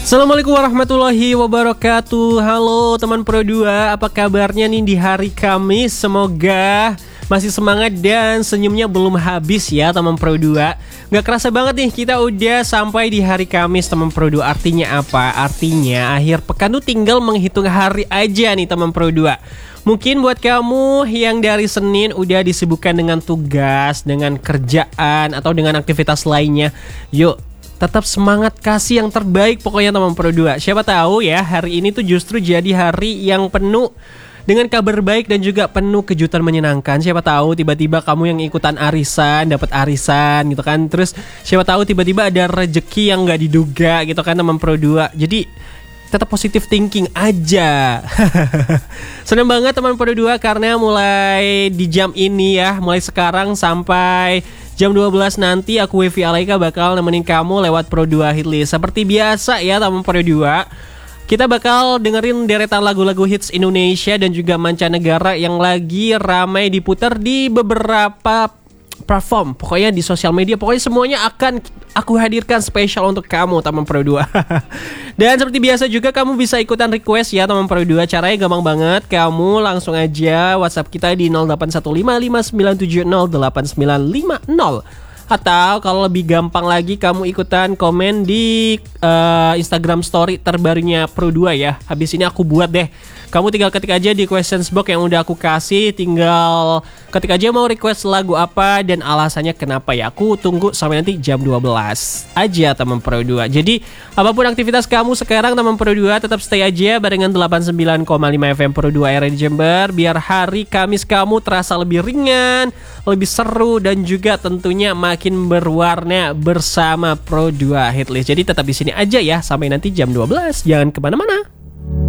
Assalamualaikum warahmatullahi wabarakatuh. Halo teman Pro 2, apa kabarnya nih di hari Kamis? Semoga masih semangat dan senyumnya belum habis ya teman Pro 2. Gak kerasa banget nih kita udah sampai di hari Kamis teman Pro 2. Artinya apa? Artinya akhir pekan tuh tinggal menghitung hari aja nih teman Pro 2. Mungkin buat kamu yang dari Senin udah disibukkan dengan tugas, dengan kerjaan, atau dengan aktivitas lainnya, yuk tetap semangat, kasih yang terbaik pokoknya teman Pro 2. Siapa tahu ya hari ini tuh justru jadi hari yang penuh dengan kabar baik dan juga penuh kejutan menyenangkan. Siapa tahu tiba-tiba kamu yang ikutan arisan, dapat arisan gitu kan. Terus siapa tahu tiba-tiba ada rezeki yang gak diduga gitu kan teman Pro 2. Jadi tetap positive thinking aja. Senang banget teman Pro 2 karena mulai di jam ini ya, mulai sekarang sampai jam 12 nanti aku Wevi Alaika bakal nemenin kamu lewat Pro 2 Hitlist. Seperti biasa ya teman Pro 2, kita bakal dengerin deretan lagu-lagu hits Indonesia dan juga mancanegara yang lagi ramai diputar di beberapa platform. Pokoknya di sosial media, pokoknya semuanya akan aku hadirkan spesial untuk kamu teman Pro 2. Dan seperti biasa juga kamu bisa ikutan request ya teman Pro 2. Caranya gampang banget, kamu langsung aja WhatsApp kita di 081559708950. Atau kalau lebih gampang lagi kamu ikutan komen di Instagram story terbarunya Pro 2 ya. Habis ini aku buat deh. Kamu tinggal ketik aja di questions box yang udah aku kasih. Tinggal ketik aja mau request lagu apa dan alasannya kenapa ya. Aku tunggu sampai nanti jam 12 aja teman Pro 2. Jadi apapun aktivitas kamu sekarang teman Pro 2, tetap stay aja barengan 89,5 FM Pro 2 area di Jember. Biar hari Kamis kamu terasa lebih ringan, lebih seru dan juga tentunya makin berwarna bersama Pro 2 Hitlist. Jadi tetap di sini aja ya sampai nanti jam 12. Jangan kemana-mana.